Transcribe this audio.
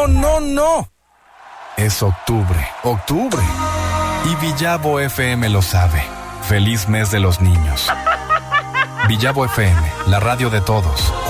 No, no, no. Es octubre, octubre. Y Villavo FM lo sabe. Feliz mes de los niños. Villavo FM, la radio de todos.